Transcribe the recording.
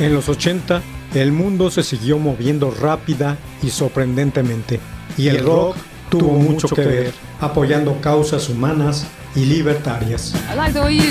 En los 80, el mundo se siguió moviendo rápida y sorprendentemente, y el rock tuvo mucho que ver, apoyando causas humanas y libertarias.